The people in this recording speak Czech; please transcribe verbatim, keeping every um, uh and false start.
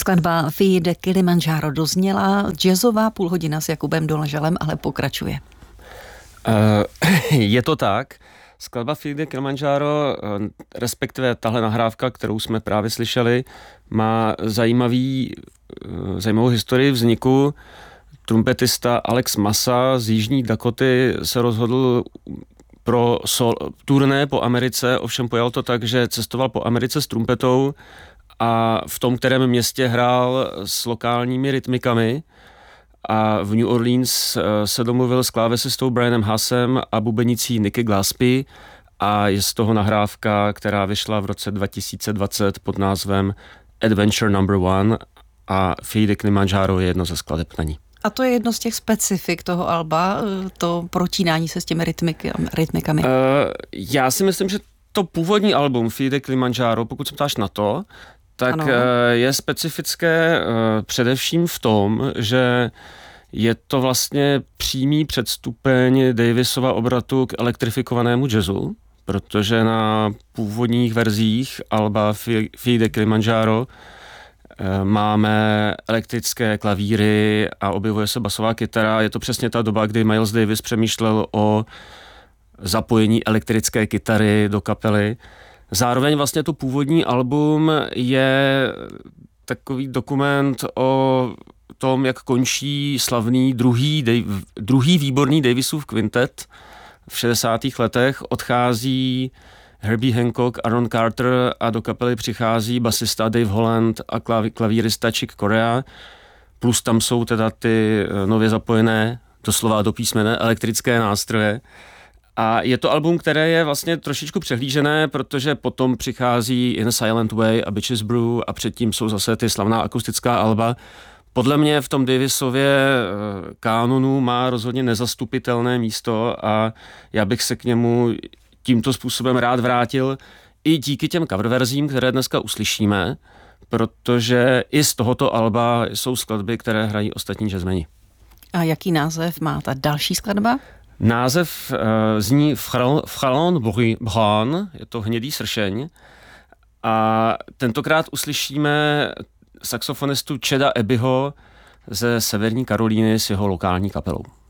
Skladba Fille de Kilimanjaro dozněla, jazzová půlhodina s Jakubem Doležalem ale pokračuje. Uh, je to tak. Skladba Fille de Kilimanjaro, respektive tahle nahrávka, kterou jsme právě slyšeli, má zajímavý, zajímavou historii vzniku. Trumpetista Alex Massa z Jižní Dakoty se rozhodl pro sol, turné po Americe, ovšem pojal to tak, že cestoval po Americe s trumpetou a v tom, kterém městě hrál s lokálními rytmikami a v New Orleans se domluvil s klávesistou Brianem Hassem a bubenicí Nicky Gillespie a je z toho nahrávka, která vyšla v roce dva tisíce dvacet pod názvem Adventure number one a Fille de Kilimanjaro je jedno ze skladeb na ní. A to je jedno z těch specifik toho alba, to protínání se s těmi rytmiky, rytmikami. Uh, já si myslím, že to původní album Fille de Kilimanjaro, pokud se ptáš na to, tak ano. Je specifické uh, především v tom, že je to vlastně přímý předstupeň Davisova obratu k elektrifikovanému jazzu, protože na původních verzích alba Fille de Kilimanjaro máme elektrické klavíry a objevuje se basová kytara. Je to přesně ta doba, kdy Miles Davis přemýšlel o zapojení elektrické kytary do kapely. Zároveň vlastně to původní album je takový dokument o tom, jak končí slavný druhý, druhý výborný Davisův kvintet. V šedesátých letech odchází Herbie Hancock, Aaron Carter a do kapely přichází basista Dave Holland a klaví, klavírista Chick Corea. Plus tam jsou teda ty nově zapojené, doslova do písmene, elektrické nástroje. A je to album, které je vlastně trošičku přehlížené, protože potom přichází In a Silent Way a Bitches Brew a předtím jsou zase ty slavná akustická alba. Podle mě v tom Davisově kánonu má rozhodně nezastupitelné místo a já bych se k němu tímto způsobem rád vrátil i díky těm coververzím, které dneska uslyšíme, protože i z tohoto alba jsou skladby, které hrají ostatní jazzmeni. A jaký název má ta další skladba? Název uh, zní Fralon Brun, je to hnědý sršeň a tentokrát uslyšíme saxofonistu Cheda Abbeyho ze Severní Karolíny s jeho lokální kapelou.